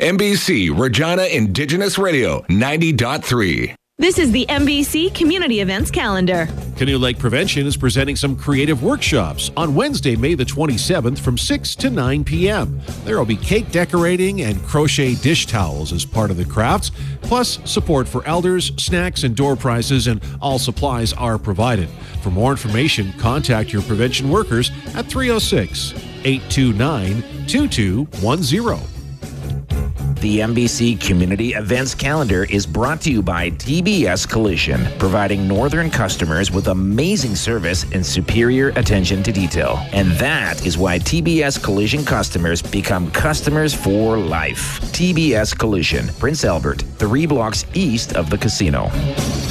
NBC Regina Indigenous Radio 90.3. This is the NBC Community Events Calendar. Canoe Lake Prevention is presenting some creative workshops on Wednesday, May the 27th from 6 to 9 p.m. There will be cake decorating and crochet dish towels as part of the crafts, plus support for elders, snacks, and door prizes, and all supplies are provided. For more information, contact your prevention workers at 306-829-2210. The NBC Community Events Calendar is brought to you by TBS Collision, providing northern customers with amazing service and superior attention to detail. And that is why TBS Collision customers become customers for life. TBS Collision, Prince Albert, 3 blocks east of the casino.